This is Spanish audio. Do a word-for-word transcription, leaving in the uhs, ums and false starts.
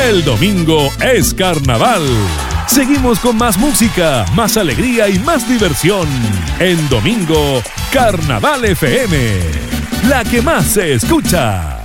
El domingo es carnaval. Seguimos con más música, más alegría y más diversión. En Domingo, Carnaval F M, la que más se escucha.